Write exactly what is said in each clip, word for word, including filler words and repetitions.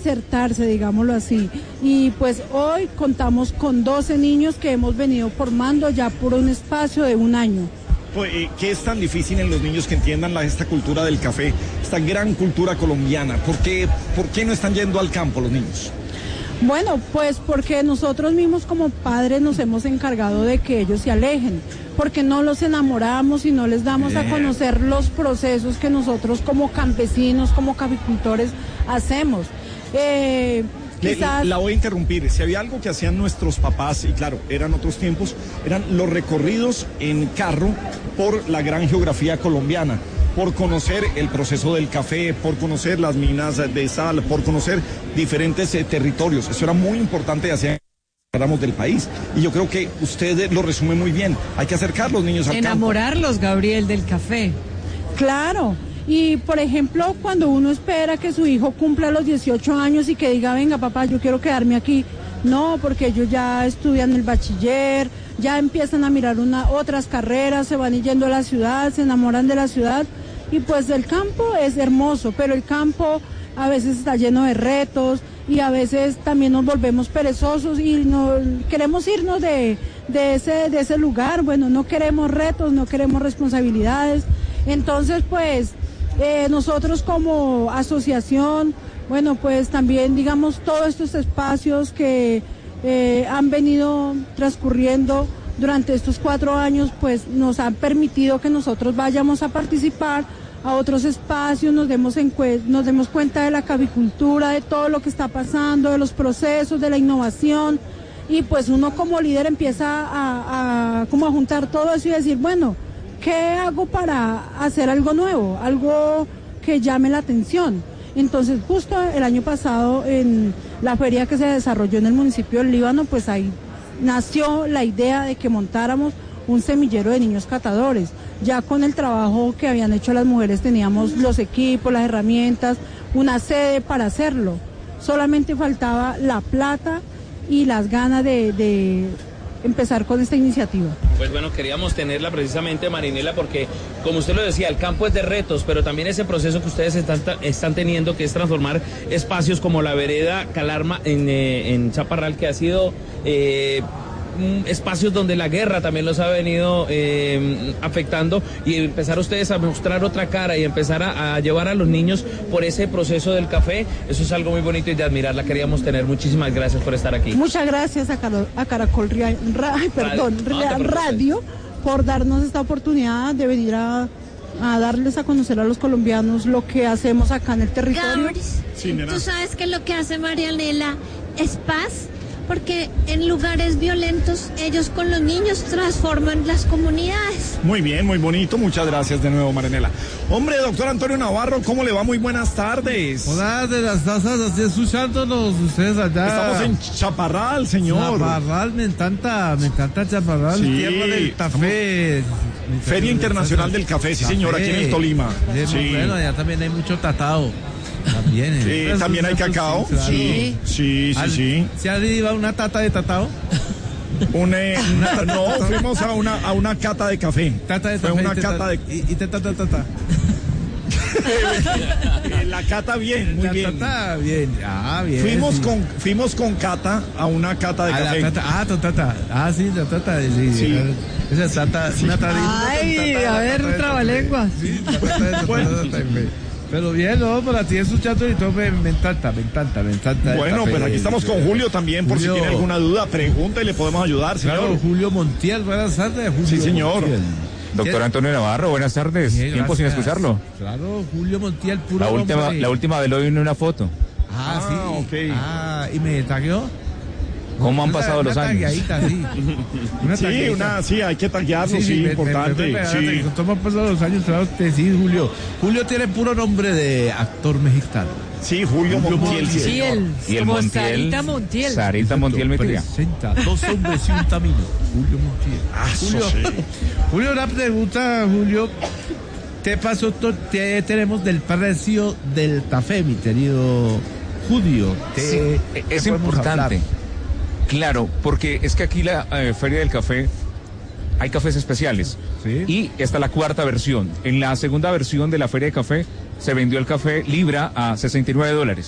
insertarse, digámoslo así. Y pues hoy contamos con doce niños que hemos venido formando ya por un espacio de un año. ¿Qué es tan difícil en los niños que entiendan la, esta cultura del café, esta gran cultura colombiana? ¿Por qué, ¿Por qué no están yendo al campo los niños? Bueno, pues porque nosotros mismos como padres nos hemos encargado de que ellos se alejen, porque no los enamoramos y no les damos Bien. a conocer los procesos que nosotros como campesinos, como caficultores hacemos. Eh, Quizás... La voy a interrumpir. Si había algo que hacían nuestros papás, y claro, eran otros tiempos, eran los recorridos en carro por la gran geografía colombiana, por conocer el proceso del café, por conocer las minas de sal, por conocer diferentes eh, territorios. Eso era muy importante hacia del país. Y yo creo que usted lo resume muy bien. Hay que acercar a los niños al campo. Enamorarlos, Gabriel, del café. Claro. Y, por ejemplo, cuando uno espera que su hijo cumpla los dieciocho años y que diga, venga, papá, yo quiero quedarme aquí. No, porque ellos ya estudian el bachiller, ya empiezan a mirar una, otras carreras, se van yendo a la ciudad, se enamoran de la ciudad. Y pues el campo es hermoso, pero el campo a veces está lleno de retos y a veces también nos volvemos perezosos y no, queremos irnos de, de, ese, de ese lugar. Bueno, no queremos retos, no queremos responsabilidades. Entonces, pues... Eh, nosotros como asociación, bueno, pues también digamos todos estos espacios que eh, han venido transcurriendo durante estos cuatro años, pues nos han permitido que nosotros vayamos a participar a otros espacios, nos demos, en, nos demos cuenta de la cavicultura, de todo lo que está pasando, de los procesos, de la innovación, y pues uno como líder empieza a, a, como a juntar todo eso y decir, bueno, ¿qué hago para hacer algo nuevo? Algo que llame la atención. Entonces, justo el año pasado, en la feria que se desarrolló en el municipio del Líbano, pues ahí nació la idea de que montáramos un semillero de niños catadores. Ya con el trabajo que habían hecho las mujeres teníamos los equipos, las herramientas, una sede para hacerlo. Solamente faltaba la plata y las ganas de... de empezar con esta iniciativa. Pues bueno, queríamos tenerla precisamente, Marinela, porque como usted lo decía, el campo es de retos, pero también ese proceso que ustedes están, están teniendo, que es transformar espacios como la vereda Calarma en, eh, en Chaparral, que ha sido eh, espacios donde la guerra también los ha venido eh, afectando, y empezar ustedes a mostrar otra cara y empezar a, a llevar a los niños por ese proceso del café, eso es algo muy bonito y de admirar, la queríamos tener. Muchísimas gracias por estar aquí. Muchas gracias a, Car a Caracol Ra Ra perdón, Radio, no, Radio por darnos esta oportunidad de venir a, a darles a conocer a los colombianos lo que hacemos acá en el territorio. Gabris, sí, tú sabes que lo que hace Marianela es paz, porque en lugares violentos ellos con los niños transforman las comunidades. Muy bien, muy bonito, muchas gracias de nuevo, Marinela. Hombre, doctor Antonio Navarro, ¿cómo le va? Muy buenas tardes. Hola, de las tazas, así escuchándonos ustedes allá. Estamos en Chaparral, señor. Chaparral, me encanta, me encanta Chaparral, sí, tierra del café. Feria Internacional del Café, sí señor, aquí en el Tolima. Sí. Bueno, allá también hay mucho tatao. También, sí, ¿eh? También hay cacao. Claro. Sí, sí, sí, sí. ¿Se ha ido una tata de tatao? Una, una, no, fuimos a una, a una cata de café. Tata de Fue café. una y cata de... Y, y te tata, tata. La cata bien, muy la bien. Tata bien, ah, bien. Fuimos sí. con, fuimos con cata a una cata de a café. La tata, ah, tu tata. Ah, sí, la tata, sí. sí. Esa es tata, sí. Una tradición. Ay, tata, a ver, un trabalengua. Sí, la tata de tata, bueno. Pero bien, no, para ti escuchando y todo me, me encanta, me encanta, me encanta. Bueno, pues aquí estamos con Julio también, por Julio. si tiene alguna duda, pregunta y le podemos ayudar, señor. Claro, Julio Montiel, buenas tardes, Julio. Sí, señor. Montiel. Doctor Antonio Navarro, buenas tardes. Bien, tiempo sin gracias. escucharlo. Claro, Julio Montiel, puro la última, hombre. la última vez lo vi en una foto. Ah, ah sí. ok. Ah, ¿y me tagueó? ¿Cómo han una, pasado una los años? Sí, una sí, una, sí, hay que taguearlo, sí, sí, me, importante. Me, me, me, sí. ¿Cómo han pasado los años? Claro que sí, Julio. Julio tiene puro nombre de actor mexicano. Sí, Julio, Julio Montiel. Sí, sí, el, y el Montiel. Sarita Montiel. Sarita Montiel me tira. Presenta dos hombres y un camino. Julio Montiel. Ah, Julio, sí. Julio, una pregunta, Julio. ¿Qué pasó? ¿Qué tenemos del precio del café, mi querido Julio? Sí, es importante. Hablar? Claro, porque es que aquí la eh, Feria del Café hay cafés especiales. ¿Sí? Y esta es la cuarta versión. En la segunda versión de la Feria de Café se vendió el café libra a sesenta y nueve dólares.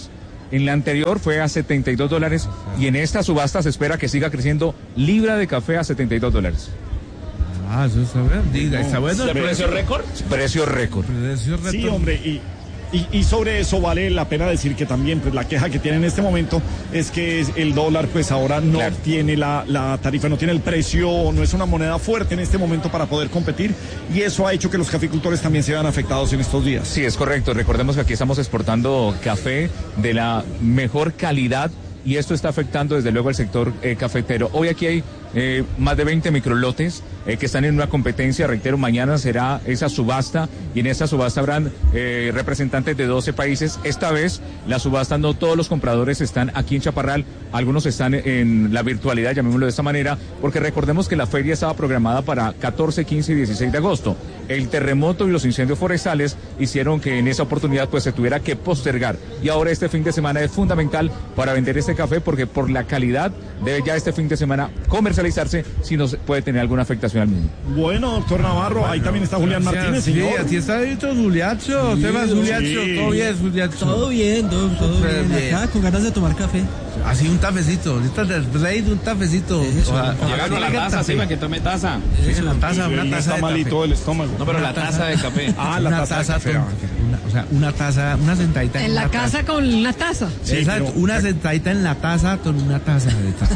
En la anterior fue a setenta y dos dólares y en esta subasta se espera que siga creciendo libra de café a setenta y dos dólares. Ah, eso está bueno. Diga, está bueno. ¿El precio récord? Precio récord. Precio récord. Sí, hombre, y, y, y sobre eso vale la pena decir que también pues la queja que tiene en este momento es que el dólar pues ahora no Claro. tiene la, la tarifa, no tiene el precio, no es una moneda fuerte en este momento para poder competir y eso ha hecho que los caficultores también se vean afectados en estos días. Sí, es correcto. Recordemos que aquí estamos exportando café de la mejor calidad y esto está afectando desde luego al sector eh, cafetero. Hoy aquí hay eh, más de veinte microlotes eh, que están en una competencia. Reitero, mañana será esa subasta y en esa subasta habrán eh, representantes de doce países. Esta vez la subasta no todos los compradores están aquí en Chaparral, algunos están en la virtualidad, llamémoslo de esta manera, porque recordemos que la feria estaba programada para catorce, quince y dieciséis de agosto. El terremoto y los incendios forestales hicieron que en esa oportunidad pues se tuviera que postergar y ahora este fin de semana es fundamental para vender este café porque por la calidad debe ya este fin de semana comercializarse si no se puede tener alguna afectación al mismo. Bueno, doctor Navarro, bueno, ahí también está Julián Martínez, sí, señor. aquí está Víctor Juliacho, Sí, temas Juliacho, sí. todo bien, Juliacho. Todo bien, todo, todo Súper bien. bien. Acá con ganas de tomar café. Así un tafecito, ahorita del rey de un tafecito. Eso, Ojalá- ojalá Llegaron a la que taza, café. sí, para que tome taza. Sí, la taza, una Él taza está de malito café. del estómago. No, pero la taza de café. Ah, la una taza, taza, de café. con- ah, una, o sea, una taza, una sentadita En la una casa taza. con una taza. Sí, Exacto, pero- una sentadita en la taza con una taza de café.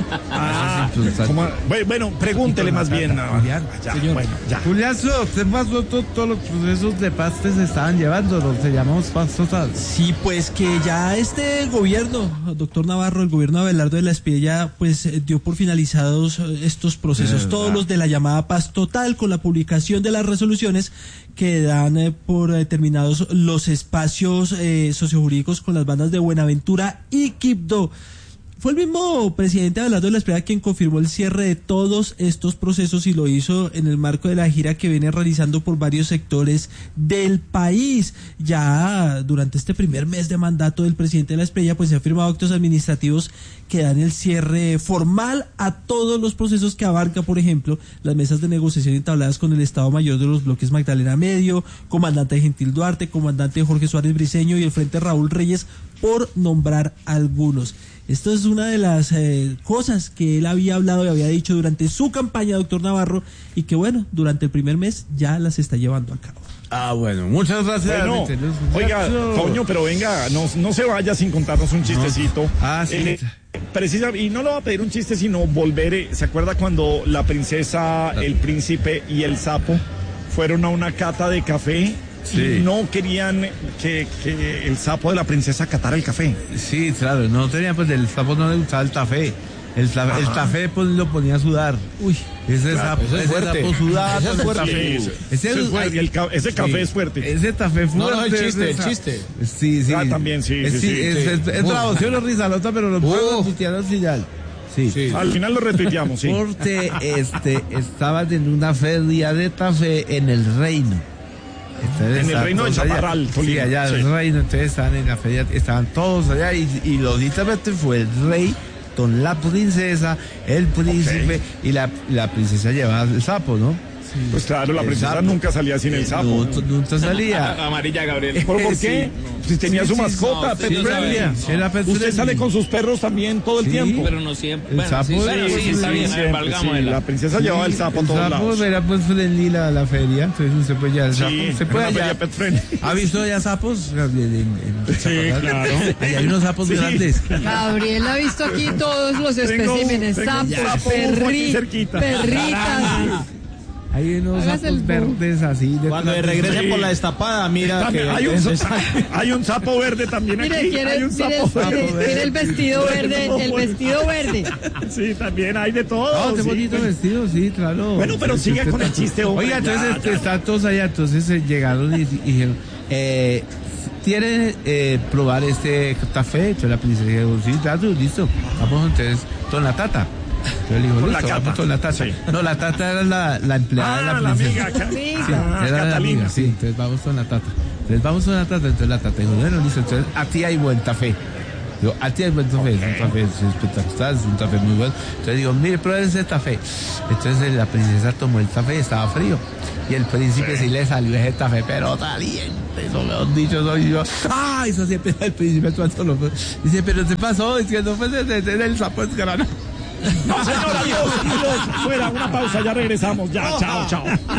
Ah, Eso es importante. ¿cómo? Bueno, bueno, pregúntele más bien. ah, Julián. ya, Señor. bueno, ya. Juliazo, ¿qué pasó? Todo- Todos los procesos de paz se estaban llevando, los que llamamos paz total. Sí, pues que ya este gobierno, doctor Navarro, el gobierno de Abelardo de la Espriella, pues eh, dio por finalizados eh, estos procesos, ¿Verdad? todos los de la llamada paz total, con la publicación de las resoluciones que dan eh, por eh, terminados los espacios eh, sociojurídicos con las bandas de Buenaventura y Quibdó. Fue el mismo presidente Abelardo de la Espriella quien confirmó el cierre de todos estos procesos y lo hizo en el marco de la gira que viene realizando por varios sectores del país. Ya durante este primer mes de mandato del presidente de la Espriella, pues se han firmado actos administrativos que dan el cierre formal a todos los procesos que abarca, por ejemplo, las mesas de negociación entabladas con el Estado Mayor de los bloques Magdalena Medio, comandante Gentil Duarte, comandante Jorge Suárez Briceño y el Frente Raúl Reyes, por nombrar algunos. Esto es una de las eh, cosas que él había hablado y había dicho durante su campaña, doctor Navarro, y que bueno, durante el primer mes ya las está llevando a cabo. Ah, bueno, muchas gracias. Bueno, Víctor. oiga, Juliacho. Toño, pero venga, no, no se vaya sin contarnos un chistecito. Ah, sí. Eh, precisa, y no le va a pedir un chiste, sino volver. eh, ¿Se acuerda cuando la princesa, el príncipe y el sapo fueron a una cata de café? Sí. Y no querían que, que el sapo de la princesa catara el café. Sí, claro, no tenía, pues el sapo no le gustaba el café. El, ta- el café pues lo ponía a sudar. Uy, Ese Claro, sapo, eso es ese fuerte. sapo sudaba Eso es con el fuerte. café. Sí, Ese eso es es- fuerte, y el ca- ese café sí. es fuerte. Ese café fuerte. No, no, el chiste, ese- el chiste. Sí, sí. Ah, también, sí, Es, sí, sí, es, sí. es, es Uf. traducción o risalota, pero los pueblos Uf. tutearon señal. Sí. Sí. Al final lo retuiteamos, sí. Porque este, estaban en una feria de café en el reino. Entonces, En el estaban reino de todos allá. Chaparral, Sí, Tolima, allá en sí. el reino, entonces estaban en la feria, estaban todos allá y, y lógicamente fue el rey con la princesa, el príncipe y la, la princesa llevaba el sapo, ¿no? Pues claro, la El princesa sapo. nunca salía sin el sapo. No, nunca salía. Amarilla, Gabriel. ¿Por, por qué? Si tenía Sí, su sí, mascota, no, pet usted no friendly. sabe. Era pet Usted friendly. sale con sus perros también todo el Sí, tiempo. Pero no siempre. El Bueno, sapo sí, bueno, es- sí, está sí, bien, a ver, siempre, valgámosla. sí, la princesa llevaba el sapo a El todos sapo lados. era pues friendly la, la feria, entonces usted pues ya el Sí, sapo, se era puede una allá. feria pet friendly. ¿Ha visto ya sapos? En, en, en Sí, Chaparral? claro. Allá hay unos sapos Sí. grandes. Gabriel ha visto aquí todos los Tengo- especímenes, tengo un sapos, sapo aquí perri, cerquita. perritas. Hay unos Hágase el sapos bobo. verdes así. De Cuando regrese Sí. por la destapada, mira También que hay, un, es- hay un sapo verde también Mire, aquí. quiere, hay un mire, sapo mire, verde. mire el vestido verde, el vestido verde. Sí, también hay de todo. Oh, qué sí. bonito vestido, sí, claro. Bueno, pero Sí, sigue sí, con sí. el chiste, hombre. Oiga, Ya, entonces ya. están todos allá, entonces eh, llegaron y, y dijeron, eh, ¿quiere eh, probar este café? Yo la princesa dijo, sí, claro, listo. Vamos entonces con la tata. Yo le digo, Con la listo, cata. vamos con la tata. Sí. No, la tata era la, la empleada Ah, de la la princesa. amiga. Ca- Sí, Sí, Ah, era la Catalina. amiga, sí, entonces vamos con la tata. Entonces vamos con la tata, entonces la tata dijo, bueno, listo, entonces aquí hay buen café. Digo, a ti es buen café, es un café espectacular, es un café muy bueno. Entonces digo, mire, prueben ese café. Entonces la princesa tomó el café y estaba frío. Y el príncipe sí le salió ese café, pero caliente, eso me han dicho, soy yo. ¡Ah! Eso siempre el príncipe cuando lo dice, pero ¿qué pasó? Diciendo, pues desde el sapo es grana. No, señora, Dios, Dios, fuera, una pausa, ya regresamos, ya, chao, chao.